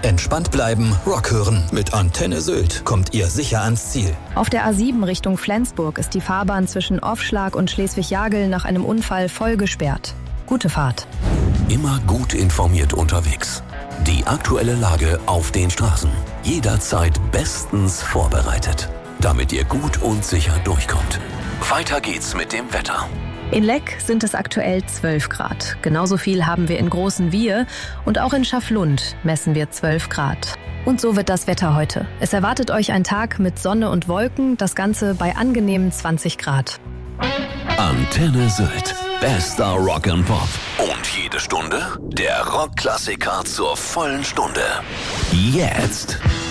Entspannt bleiben, Rock hören. Mit Antenne Sylt kommt ihr sicher ans Ziel. Auf der A7 Richtung Flensburg ist die Fahrbahn zwischen Offschlag und Schleswig-Jagel nach einem Unfall voll gesperrt. Gute Fahrt. Immer gut informiert unterwegs. Die aktuelle Lage auf den Straßen. Jederzeit bestens vorbereitet, damit ihr gut und sicher durchkommt. Weiter geht's mit dem Wetter. In Leck sind es aktuell 12 Grad. Genauso viel haben wir in Großenwiehe und auch in Schaflund messen wir 12 Grad. Und so wird das Wetter heute. Es erwartet euch ein Tag mit Sonne und Wolken, das Ganze bei angenehmen 20 Grad. Antenne Sylt. Bester Rock and Pop. Und jede Stunde der Rockklassiker zur vollen Stunde. Jetzt.